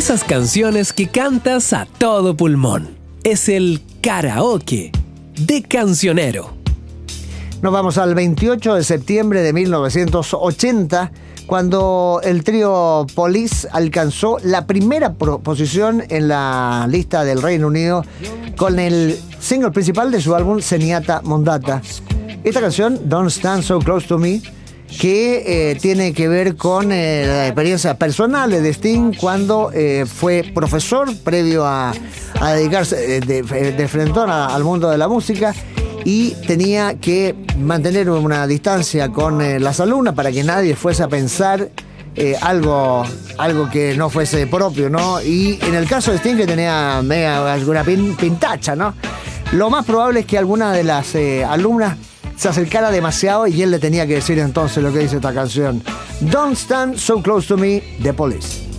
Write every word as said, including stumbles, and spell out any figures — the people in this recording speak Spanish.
esas canciones que cantas a todo pulmón. Es el karaoke de Cancionero. Nos vamos al veintiocho de septiembre de mil novecientos ochenta, cuando el trío Police alcanzó la primera posición en la lista del Reino Unido con el single principal de su álbum Zenyatta Mondatta. Esta canción, Don't Stand So Close To Me, que eh, tiene que ver con eh, la experiencia personal de Sting cuando eh, fue profesor previo a, a dedicarse de, de, de frentón a, al mundo de la música, y tenía que mantener una distancia con eh, las alumnas para que nadie fuese a pensar eh, algo, algo que no fuese propio, ¿no? Y en el caso de Sting, que tenía mega, alguna pin, pintacha, ¿no? Lo más probable es que alguna de las eh, alumnas se acercara demasiado y él le tenía que decir entonces lo que dice esta canción. Don't Stand So Close To Me, de Police.